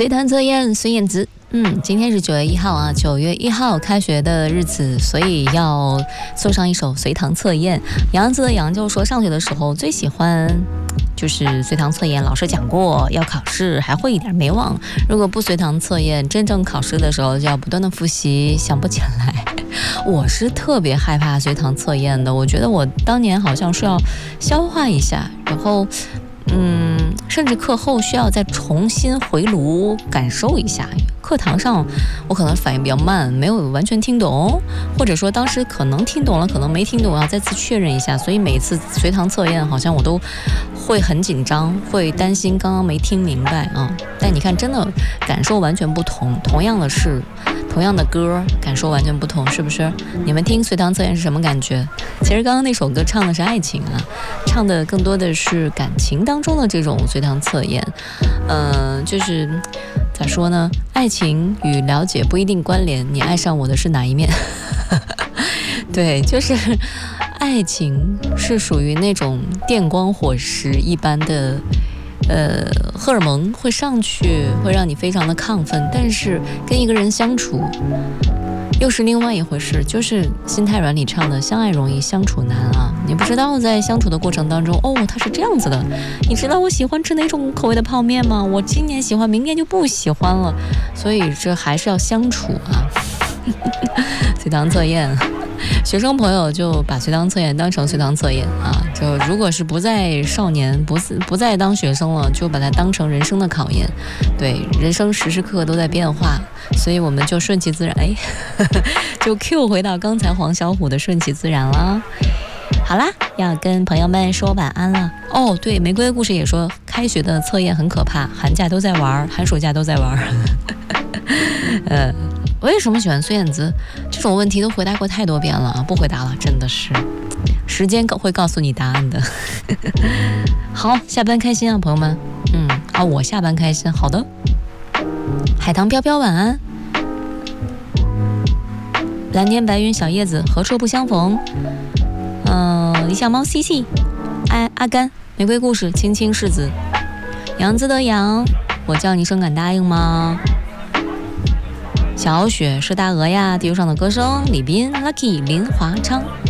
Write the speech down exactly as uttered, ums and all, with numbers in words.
随堂测验孙燕姿。嗯，今天是九月一号啊，九月一号开学的日子，所以要送上一首随堂测验。杨子的杨就说，上学的时候最喜欢就是随堂测验，老师讲过要考试还会一点没忘，如果不随堂测验，真正考试的时候就要不断的复习，想不起来。我是特别害怕随堂测验的，我觉得我当年好像是要消化一下，然后嗯，甚至课后需要再重新回炉感受一下。课堂上我可能反应比较慢，没有完全听懂，或者说当时可能听懂了，可能没听懂，要再次确认一下。所以每次随堂测验好像我都会很紧张，会担心刚刚没听明白啊。但你看，真的感受完全不同，同样的事，同样的歌，感受完全不同，是不是？你们听随堂测验是什么感觉？其实刚刚那首歌唱的是爱情啊，唱的更多的是感情当中的这种随堂测验。嗯、呃，就是咋说呢？爱情与了解不一定关联，你爱上我的是哪一面？对，就是爱情是属于那种电光火石一般的。呃，荷尔蒙会上去，会让你非常的亢奋，但是跟一个人相处又是另外一回事。就是心太软里唱的相爱容易相处难啊，你不知道在相处的过程当中，哦，他是这样子的，你知道我喜欢吃哪种口味的泡面吗？我今年喜欢，明年就不喜欢了，所以这还是要相处啊。随堂测验，学生朋友就把随堂测验当成随堂测验啊，就如果是不再少年，不不再当学生了，就把它当成人生的考验。对，人生时时刻刻都在变化，所以我们就顺其自然。哎，就 Q 回到刚才黄小琥的顺其自然啦。好啦，要跟朋友们说晚安了。哦，对，玫瑰的故事也说，开学的测验很可怕，寒假都在玩，寒暑假都在玩。呃。为什么喜欢孙燕姿？这种问题都回答过太多遍了啊，不回答了，真的是，时间会告诉你答案的。好，下班开心啊，朋友们。嗯，啊，我下班开心。好的，海棠飘飘晚安。蓝天白云小叶子，何处不相逢？嗯、呃，理想猫 C C， 阿阿甘，玫瑰故事，青青世子，杨子的杨，我叫你声敢答应吗？小雪是大鹅呀，地球上的歌声，李斌 Lucky 林华昌。